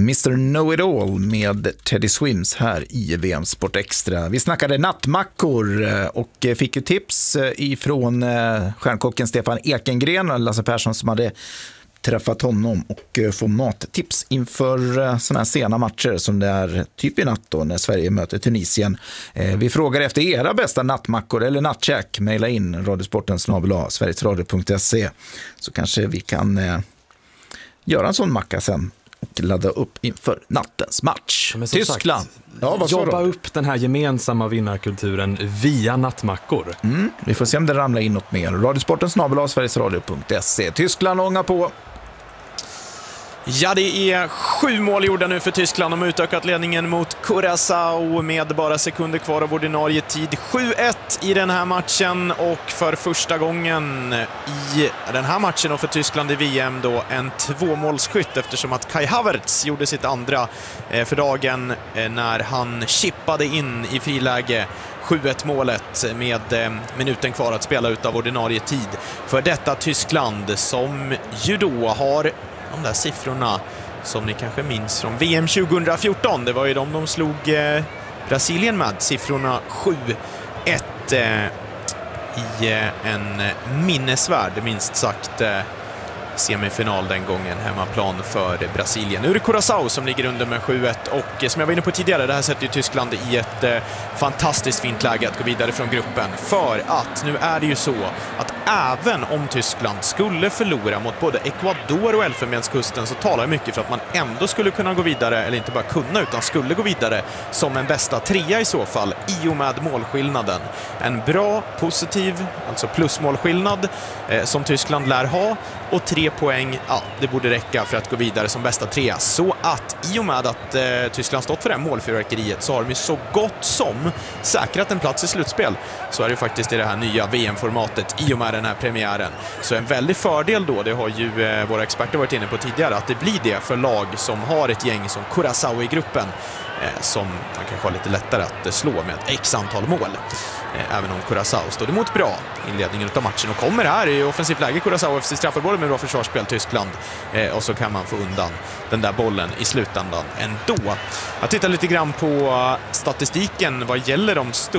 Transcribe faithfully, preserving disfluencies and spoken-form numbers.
mister Know-It-All med Teddy Swims här i V M Sport Extra. Vi snackade nattmackor och fick ju tips ifrån stjärnkocken Stefan Ekengren och Lasse Persson som hade träffat honom och få mattips inför sådana här sena matcher som det är typ i natt då när Sverige möter Tunisien. Vi frågar efter era bästa nattmackor eller nattkäk. Maila in radiosporten snabel-a sverigesradio punkt se så kanske vi kan göra en sån macka sen och ladda upp inför nattens match. Tyskland. Sagt, ja, jobba upp den här gemensamma vinnarkulturen via nattmackor. Mm, vi får se om det ramlar in något mer. Radiosporten snabel-a sverigesradio punkt se. Tyskland ångar på. Ja, det är sju mål gjorda nu för Tyskland. De har utökat ledningen mot Curaçao med bara sekunder kvar av ordinarie tid. sju ett i den här matchen och för första gången i den här matchen och för Tyskland i V M då en tvåmålsskytt eftersom att Kai Havertz gjorde sitt andra för dagen när han chippade in i friläge sju ett målet med minuten kvar att spela ut av ordinarie tid. För detta Tyskland som ju då har de där siffrorna som ni kanske minns från V M tjugohundrafjorton. Det var ju de de slog eh, Brasilien med. Siffrorna sju ett eh, i eh, en minnesvärd, minst sagt, eh, semifinal den gången, hemmaplan för Brasilien. Nu är det Curaçao som ligger under med sju ett och som jag var inne på tidigare, det här sätter ju Tyskland i ett eh, fantastiskt fint läge att gå vidare från gruppen. För att nu är det ju så att även om Tyskland skulle förlora mot både Ecuador och Elfenbenskusten så talar mycket för att man ändå skulle kunna gå vidare, eller inte bara kunna utan skulle gå vidare som en bästa trea i så fall i och med målskillnaden. En bra, positiv, alltså plusmålskillnad eh, som Tyskland lär ha och tre poäng, ja, det borde räcka för att gå vidare som bästa trea. Så att i och med att eh, Tyskland stått för det här målfyrverkeriet så har de ju så gott som säkrat en plats i slutspel. Så är det faktiskt i det här nya V M-formatet i och med den här premiären. Så en väldig fördel då, det har ju eh, våra experter varit inne på tidigare, att det blir det för lag som har ett gäng som Curaçao i gruppen eh, som man kanske har lite lättare att slå med ett x antal mål. Eh, även om Curaçao stod emot bra inledningen av matchen och kommer här i offensivt läge Curaçao efter straffområdet med bra försvarsspel Tyskland eh, och så kan man få undan den där bollen i slutändan ändå. Jag tittar lite grann på statistiken vad gäller de största